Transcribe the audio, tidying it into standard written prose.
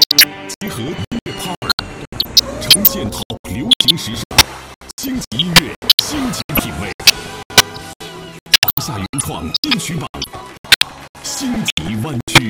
结合音乐 power， 呈现 top 流行时尚，星级音乐，星级品味。华夏原创金曲榜，星级湾区。